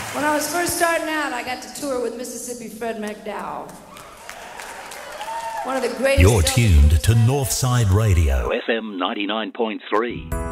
When I was first starting out, I got to tour with Mississippi Fred McDowell. One of the greatest. You're tuned to Northside Radio, FM 99.3.